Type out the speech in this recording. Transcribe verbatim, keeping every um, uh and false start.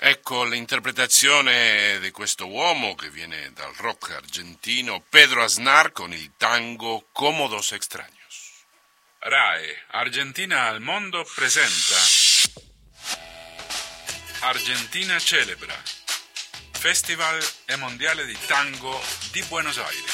Ecco l'interpretazione di questo uomo che viene dal rock argentino, Pedro Aznar, con il tango Cómodos Extraños. RAI, Argentina al mondo presenta Argentina celebra Festival e Mondiale di Tango di Buenos Aires.